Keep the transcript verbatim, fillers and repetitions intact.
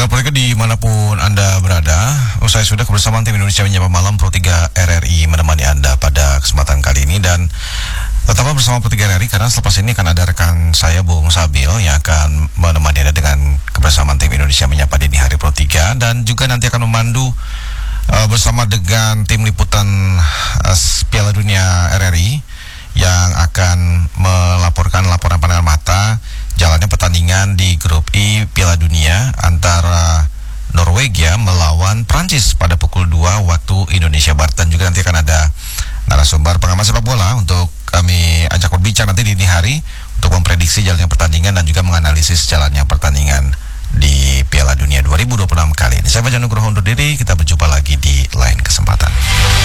Pendengar Politika dimanapun Anda berada, usai sudah kebersamaan tim Indonesia Menyapa Malam Pro tiga R R I menemani Anda pada kesempatan kali ini. Dan tetaplah bersama Pro tiga R R I karena selepas ini akan ada rekan saya Bung Sabil yang akan menemani Anda dengan kebersamaan tim Indonesia Menyapa Dini Hari Pro tiga. Dan juga nanti akan memandu uh, bersama dengan tim liputan uh, Piala Dunia R R I yang akan melaporkan laporan pandangan mata jalannya pertandingan di grup I Piala Dunia antara Norwegia melawan Prancis pada pukul dua waktu Indonesia Barat. Dan juga nanti akan ada narasumber pengamat sepak bola untuk kami ajak berbicara nanti di dini hari untuk memprediksi jalannya pertandingan dan juga menganalisis jalannya pertandingan di Piala Dunia dua ribu dua puluh enam kali ini. Saya Fajar Nugroho undur diri, kita berjumpa lagi di lain kesempatan.